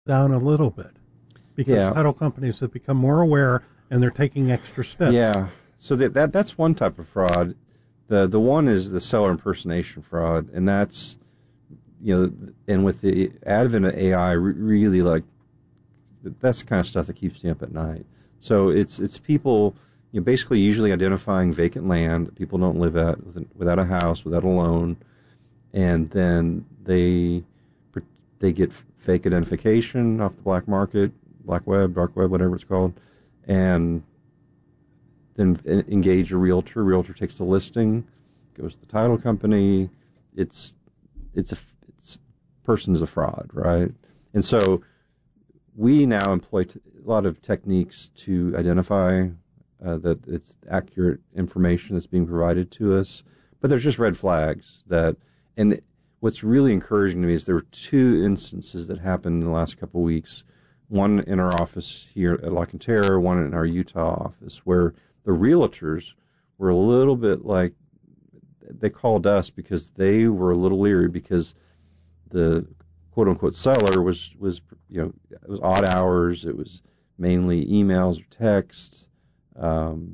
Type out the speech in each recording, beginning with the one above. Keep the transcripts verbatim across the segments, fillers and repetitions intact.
down a little bit because Yeah. title companies have become more aware and they're taking extra steps. Yeah. So that, that that's one type of fraud. The the one is the seller impersonation fraud, and that's, you know, and with the advent of A I, re- really like that's the kind of stuff that keeps me up at night. So it's it's people, you know, basically usually identifying vacant land that people don't live at without a house, without a loan, and then they they get fake identification off the black market, black web, dark web, whatever it's called, and then engage a realtor. Realtor takes the listing, goes to the title company. It's it's a it's person is a fraud, right? And so we now employ t- a lot of techniques to identify uh, that it's accurate information that's being provided to us. But there's just red flags that, and what's really encouraging to me is there were two instances that happened in the last couple of weeks. One in our office here at La Cantera, one in our Utah office, where the realtors were a little bit like, they called us because they were a little leery because the quote unquote seller was, was, you know, it was odd hours. It was mainly emails or text, um,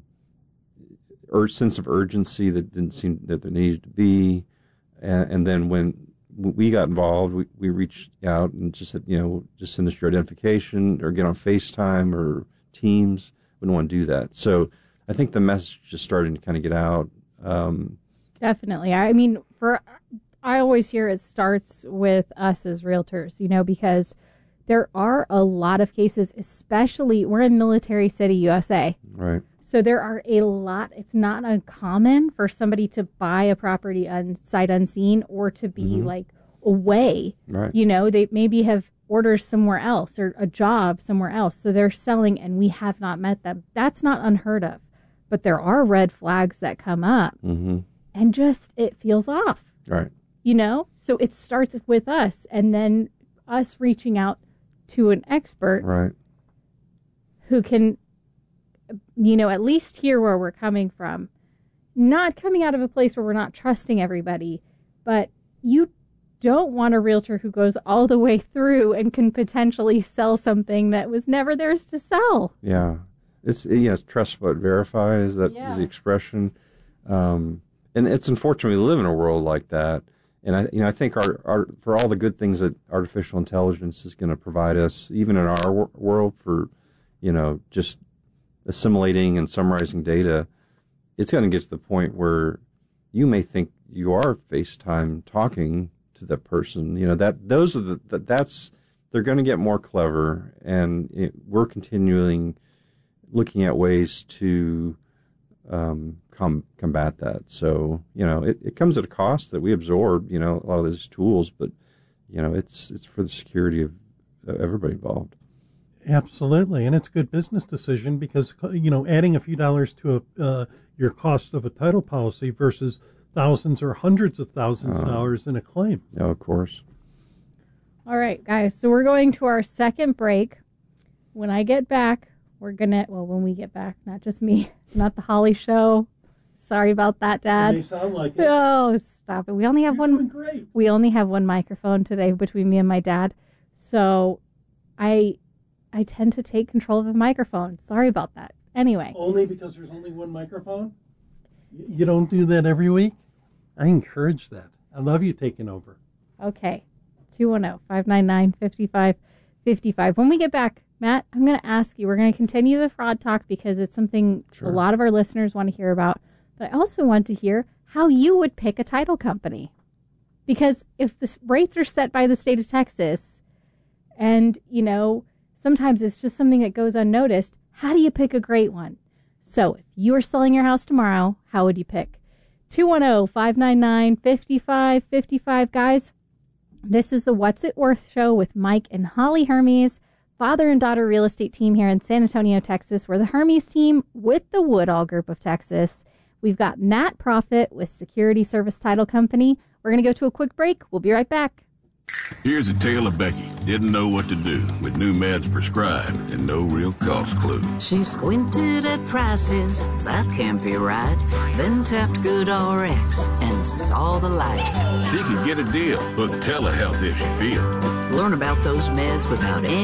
ur- sense of urgency that didn't seem that there needed to be. And, and then when we got involved, we, we reached out and just said, you know, just send us your identification or get on FaceTime or Teams. We don't want to do that. So I think the message is starting to kind of get out. Um, Definitely. I mean, for I always hear it starts with us as realtors, you know, because there are a lot of cases, especially we're in Military City, U S A. Right. So there are a lot. It's not uncommon for somebody to buy a property on sight unseen or to be Mhm. like away. Right. You know, they maybe have orders somewhere else or a job somewhere else. So they're selling and we have not met them. That's not unheard of. But there are red flags that come up Mm-hmm. and just it feels off. Right. You know, so it starts with us and then us reaching out to an expert Right. who can, you know, at least hear where we're coming from. Not coming out of a place where we're not trusting everybody, but you don't want a realtor who goes all the way through and can potentially sell something that was never theirs to sell. Yeah. It's, you know, it's trust but verify is that Yeah. is the expression. Um, and it's unfortunate we live in a world like that. And I, you know, I think our, our for all the good things that artificial intelligence is going to provide us, even in our wor- world, for, you know, just assimilating and summarizing data, it's going to get to the point where you may think you are FaceTime talking to that person. You know, that those are the that, that's they're going to get more clever, and it, we're continuing looking at ways to um, com- combat that. So, you know, it, it comes at a cost that we absorb, you know, a lot of these tools, but, you know, it's it's for the security of everybody involved. Absolutely, and it's a good business decision because, you know, adding a few dollars to a, uh, your cost of a title policy versus thousands or hundreds of thousands Uh, of dollars in a claim. Yeah, of course. All right, guys. So we're going to our second break. When I get back, we're going to, well, when we get back, not just me, not the Holly show. Sorry about that, Dad. They sound like it. Oh, stop it. We only have You're one. doing great. We only have one microphone today between me and my dad. So I I tend to take control of the microphone. Sorry about that. Anyway. Only because there's only one microphone? Y- You don't do that every week? I encourage that. I love you taking over. Okay. two one zero, five nine nine, five five five five. When we get back, Matt, I'm going to ask you, we're going to continue the fraud talk because it's something Sure. a lot of our listeners want to hear about. But I also want to hear how you would pick a title company. Because if the s- rates are set by the state of Texas and, you know, sometimes it's just something that goes unnoticed, how do you pick a great one? So if you were selling your house tomorrow, how would you pick? two one zero, five nine nine, five five five five. Guys, this is the What's It Worth show with Mike and Holly Hermes, father and daughter real estate team here in San Antonio, Texas. We're the Hermes team with the Woodall Group of Texas. We've got Matt Profit with Security Service Title Company. We're going to go to a quick break. We'll be right back. Here's a tale of Becky. Didn't know what to do with new meds prescribed and no real cost clue. She squinted at prices, that can't be right. Then tapped GoodRx and saw the light. She could get a deal. Book telehealth if she feels. Learn about those meds without any